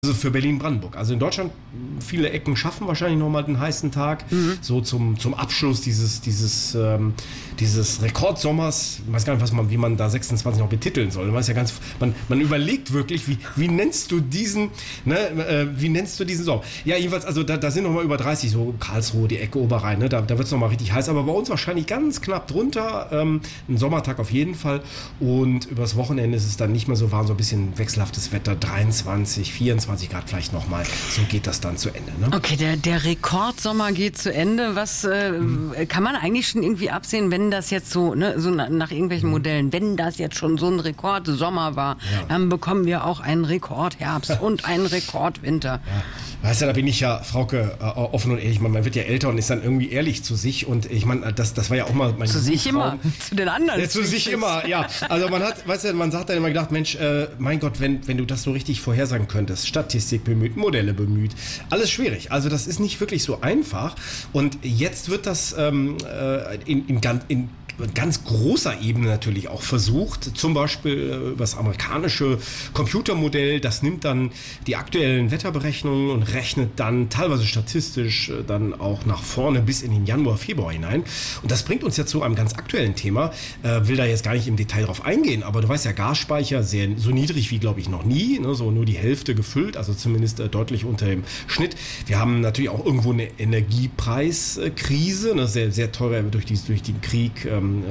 Also für Berlin-Brandenburg. Also in Deutschland viele Ecken schaffen wahrscheinlich nochmal den heißen Tag. So zum Abschluss dieses Rekordsommers. Ich weiß gar nicht, wie man da 26 noch betiteln soll. Man überlegt wirklich, wie nennst du diesen, wie nennst du diesen Sommer? Ja, jedenfalls, also da sind nochmal über 30, so Karlsruhe, die Ecke Oberrhein, ne? Da wird es nochmal richtig heiß. Aber bei uns wahrscheinlich ganz knapp drunter. Ein Sommertag auf jeden Fall. Und übers Wochenende ist es dann nicht mehr so warm, so ein bisschen wechselhaftes Wetter, 23, 24 Grad vielleicht nochmal. So geht das dann zu Ende. Ne? Okay, der Rekordsommer geht zu Ende. Was kann man eigentlich schon irgendwie absehen, wenn das jetzt so, so nach irgendwelchen Modellen, wenn das jetzt schon so ein Rekordsommer war, dann bekommen wir auch einen Rekordherbst und einen Rekordwinter. Ja. Weißt du, da bin ich ja, Frauke, offen und ehrlich. Man wird ja älter und ist dann irgendwie ehrlich zu sich. Und ich meine, das war ja auch mal mein Zu sich immer, zu den anderen. Ja, zu sich immer, ja. Also man sagt dann immer gedacht, Mensch, mein Gott, wenn du das so richtig vorhersagen könntest, Statistik bemüht, Modelle bemüht, alles schwierig. Also das ist nicht wirklich so einfach. Und jetzt wird das in ganz großer Ebene natürlich auch versucht, zum Beispiel das amerikanische Computermodell, das nimmt dann die aktuellen Wetterberechnungen und rechnet dann teilweise statistisch dann auch nach vorne bis in den Januar, Februar hinein. Und das bringt uns ja zu einem ganz aktuellen Thema, will da jetzt gar nicht im Detail drauf eingehen, aber du weißt ja, Gasspeicher so niedrig wie, glaube ich, noch nie, ne? So nur die Hälfte gefüllt, also zumindest deutlich unter dem Schnitt. Wir haben natürlich auch irgendwo eine Energiepreiskrise, ne? Sehr, sehr teuer durch den Krieg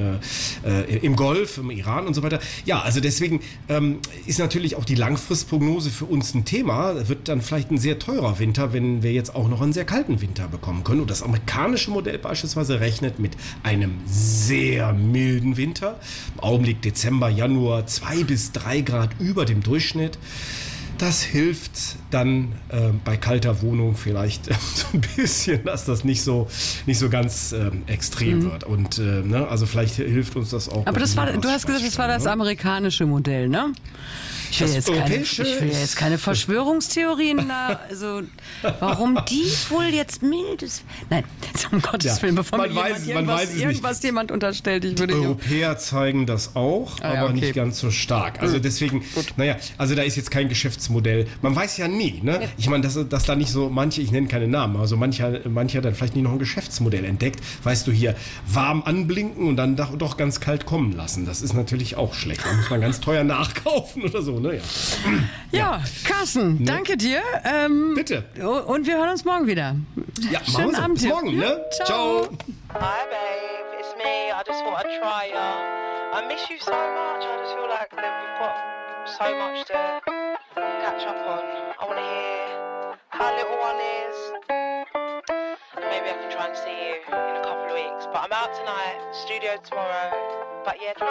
im Golf, im Iran und so weiter. Ja, also deswegen ist natürlich auch die Langfristprognose für uns ein Thema. Wird dann vielleicht ein sehr teurer Winter, wenn wir jetzt auch noch einen sehr kalten Winter bekommen können. Und das amerikanische Modell beispielsweise rechnet mit einem sehr milden Winter. Im Augenblick Dezember, Januar 2 bis 3 Grad über dem Durchschnitt. Das hilft dann bei kalter Wohnung vielleicht so ein bisschen, dass das nicht so ganz extrem wird. Und also vielleicht hilft uns das auch. Aber du hast gesagt, das war das amerikanische Modell, ne? Ich will jetzt keine Verschwörungstheorien da. Also, warum die wohl jetzt mild ist? Nein, um Gottes Willen, bevor mir jemand unterstellt. Europäer zeigen das auch, aber nicht ganz so stark. Also deswegen, also da ist jetzt kein Geschäftsmodell. Man weiß ja nie, ne? Ich meine, dass da nicht so manche, ich nenne keine Namen, also manche hat dann vielleicht nicht noch ein Geschäftsmodell entdeckt. Weißt du, hier warm anblinken und dann doch ganz kalt kommen lassen. Das ist natürlich auch schlecht. Da muss man ganz teuer nachkaufen oder so. Ja, Carsten, danke dir. Bitte. Und wir hören uns morgen wieder. Ja, schönen Abend. Bis morgen, ne? Ciao. Hi, babe. It's me. I just thought I'd try ya. I miss you so much. I just feel like that we've got so much to catch up on. I want to hear how little one is. And maybe I can try and see you in a couple of weeks. But I'm out tonight, studio tomorrow. But yeah,